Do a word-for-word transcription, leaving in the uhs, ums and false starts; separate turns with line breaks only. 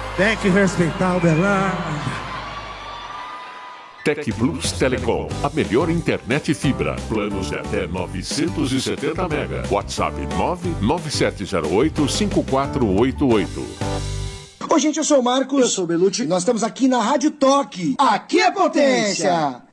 Tem que respeitar o Berlândia.
Tec Plus Telecom, a melhor internet fibra. Planos de até novecentos e setenta mega. WhatsApp nove nove sete zero oito cinco quatro oito oito.
Oi, gente, eu sou o Marcos.
Eu sou o Belucci.
Nós estamos aqui na Rádio Toque. Aqui é potência!